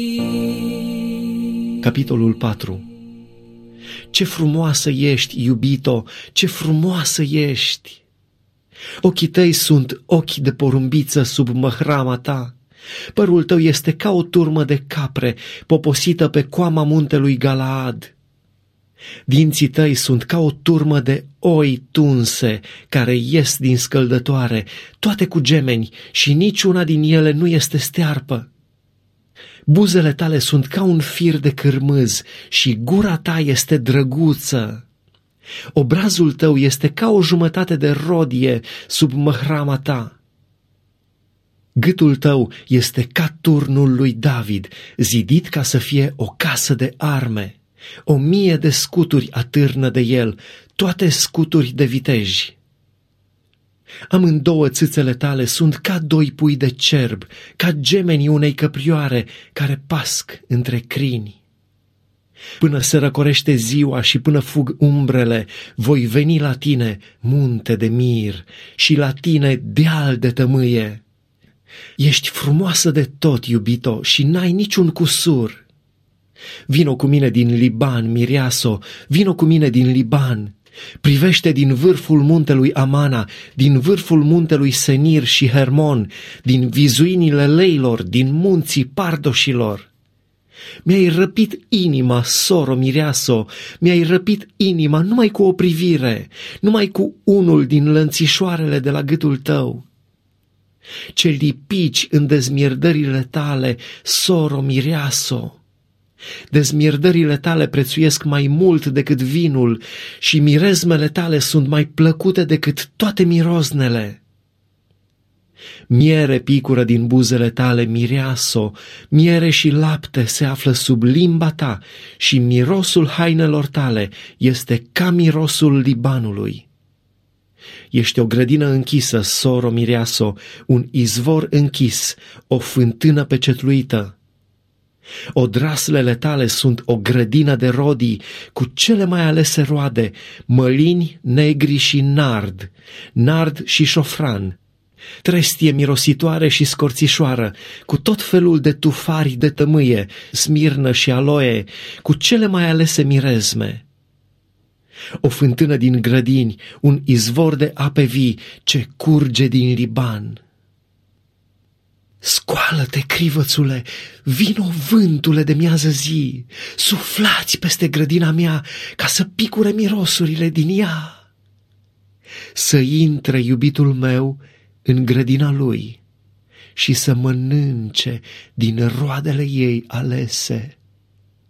Capitolul 4. Ce frumoasă ești, iubito, ce frumoasă ești! Ochii tăi sunt ochi de porumbiță sub măhrama ta. Părul tău este ca o turmă de capre poposită pe coama muntelui Galaad. Dinții tăi sunt ca o turmă de oi tunse care ies din scăldătoare, toate cu gemeni și niciuna din ele nu este stearpă. Buzele tale sunt ca un fir de cârmâz și gura ta este drăguță. Obrazul tău este ca o jumătate de rodie sub măhrama ta. Gâtul tău este ca turnul lui David, zidit ca să fie o casă de arme. 1000 de scuturi atârnă de el, toate scuturi de viteji. Amândouă țâțele tale sunt ca 2 pui de cerb, ca gemenii unei căprioare care pasc între crini. Până se răcorește ziua și până fug umbrele, voi veni la tine, munte de mir, și la tine, deal de tămâie. Ești frumoasă de tot, iubito, și n-ai niciun cusur. Vino cu mine din Liban, mireaso, vino cu mine din Liban. Privește din vârful muntelui Amana, din vârful muntelui Senir și Hermon, din vizuinile leilor, din munții pardoșilor. Mi-ai răpit inima, soro mireaso, mi-ai răpit inima numai cu o privire, numai cu unul din lănțișoarele de la gâtul tău. Ce lipici în dezmierdările tale, soro mireaso! Dezmierdările tale prețuiesc mai mult decât vinul și mirezmele tale sunt mai plăcute decât toate miroznele. Miere picură din buzele tale, mireaso, miere și lapte se află sub limba ta și mirosul hainelor tale este ca mirosul Libanului. Ești o grădină închisă, soro mireaso, un izvor închis, o fântână pecetluită. Odraslele tale sunt o grădină de rodii cu cele mai alese roade, mălini, negri și nard și șofran, trestie mirositoare și scorțișoară, cu tot felul de tufari de tămâie, smirnă și aloe, cu cele mai alese mirezme. O fântână din grădini, un izvor de ape vii ce curge din Liban. Scoală-te, crivățule, vino vântule de miază zi, suflați peste grădina mea ca să picure mirosurile din ea. Să intre iubitul meu în grădina lui și să mănânce din roadele ei alese.